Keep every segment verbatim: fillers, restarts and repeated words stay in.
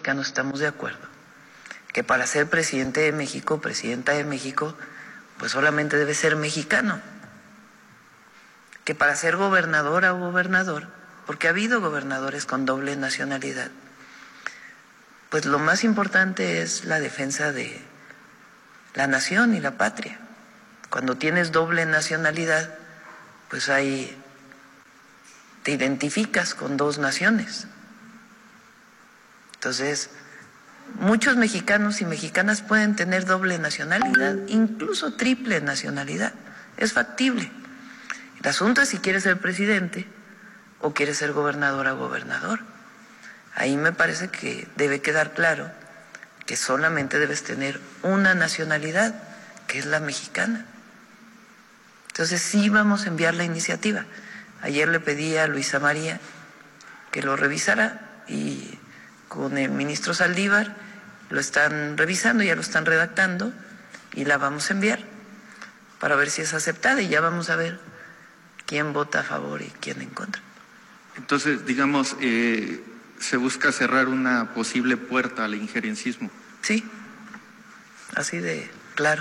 mexicanos estamos de acuerdo que para ser presidente de México, presidenta de México, pues solamente debe ser mexicano. Que para ser gobernadora o gobernador, porque ha habido gobernadores con doble nacionalidad, pues lo más importante es la defensa de la nación y la patria. Cuando tienes doble nacionalidad, pues ahí te identificas con dos naciones. Entonces, muchos mexicanos y mexicanas pueden tener doble nacionalidad, incluso triple nacionalidad. Es factible. El asunto es si quieres ser presidente o quieres ser gobernadora o gobernador. Ahí me parece que debe quedar claro que solamente debes tener una nacionalidad, que es la mexicana. Entonces sí vamos a enviar la iniciativa. Ayer le pedí a Luisa María que lo revisara y con el ministro Saldívar lo están revisando, ya lo están redactando y la vamos a enviar para ver si es aceptada y ya vamos a ver quién vota a favor y quién en contra. Entonces, digamos, eh, se busca cerrar una posible puerta al injerencismo. Sí, así de claro.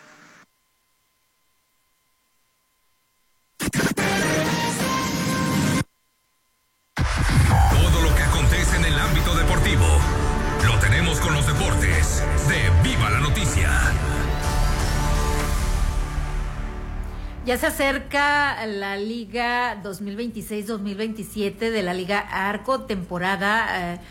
Todo lo que acontece en el ámbito deportivo lo tenemos con los deportes de Viva la Noticia. Ya se acerca la Liga dos mil veintiséis dos mil veintisiete de la Liga Arco, temporada eh,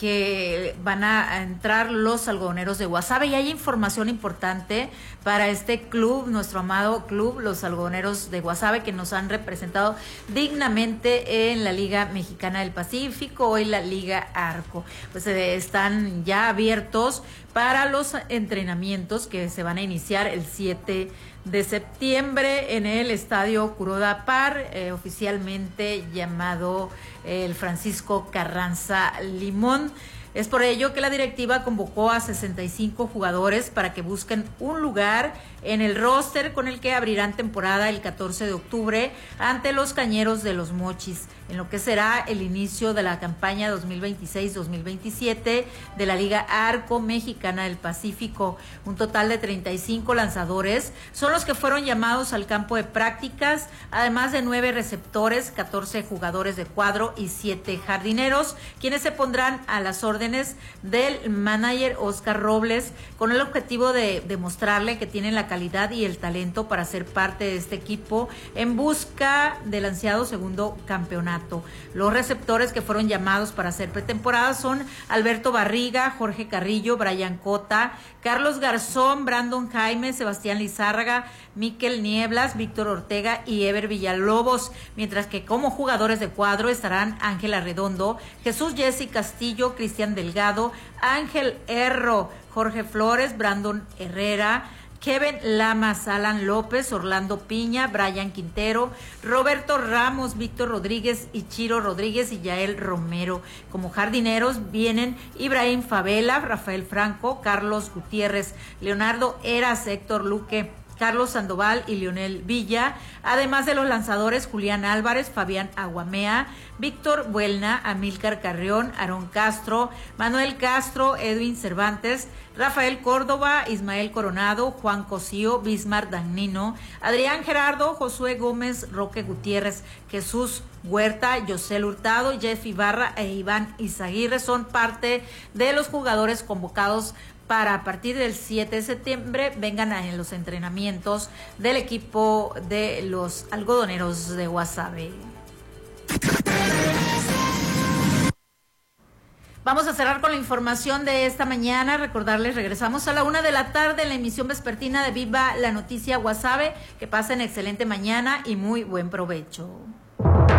que van a entrar los algodoneros de Guasave, y hay información importante para este club, nuestro amado club, los algodoneros de Guasave, que nos han representado dignamente en la Liga Mexicana del Pacífico, hoy la Liga Arco. Pues eh, están ya abiertos para los entrenamientos que se van a iniciar el siete de septiembre en el Estadio Kuroda Par, eh, oficialmente llamado eh, el Francisco Carranza Limón. Es por ello que la directiva convocó a sesenta y cinco jugadores para que busquen un lugar en el roster con el que abrirán temporada el catorce de octubre ante los Cañeros de los Mochis, en lo que será el inicio de la campaña dos mil veintiséis dos mil veintisiete de la Liga Arco Mexicana del Pacífico. Un total de treinta y cinco lanzadores son los que fueron llamados al campo de prácticas, además de nueve receptores, catorce jugadores de cuadro y siete jardineros, quienes se pondrán a las órdenes del manager Oscar Robles, con el objetivo de demostrarle que tienen la calidad y el talento para ser parte de este equipo en busca del ansiado segundo campeonato. Los receptores que fueron llamados para hacer pretemporada son Alberto Barriga, Jorge Carrillo, Brian Cota, Carlos Garzón, Brandon Jaime, Sebastián Lizárraga, Miquel Nieblas, Víctor Ortega y Ever Villalobos, mientras que como jugadores de cuadro estarán Ángel Arredondo, Jesús Jesse Castillo, Cristian Delgado, Ángel Erro, Jorge Flores, Brandon Herrera, Kevin Lamas, Alan López, Orlando Piña, Brian Quintero, Roberto Ramos, Víctor Rodríguez, Ichiro Rodríguez y Yael Romero. Como jardineros vienen Ibrahim Favela, Rafael Franco, Carlos Gutiérrez, Leonardo Eras, Héctor Luque, Carlos Sandoval y Leonel Villa, además de los lanzadores Julián Álvarez, Fabián Aguamea, Víctor Buelna, Amílcar Carrión, Aarón Castro, Manuel Castro, Edwin Cervantes, Rafael Córdoba, Ismael Coronado, Juan Cosío, Bismar Dagnino, Adrián Gerardo, Josué Gómez, Roque Gutiérrez, Jesús Huerta, Yosel Hurtado, Jeff Ibarra e Iván Izaguirre son parte de los jugadores convocados para a partir del siete de septiembre vengan a los entrenamientos del equipo de los algodoneros de Guasave. Vamos a cerrar con la información de esta mañana. Recordarles, regresamos a la una de la tarde en la emisión vespertina de Viva la Noticia Guasave. Que pasen excelente mañana y muy buen provecho.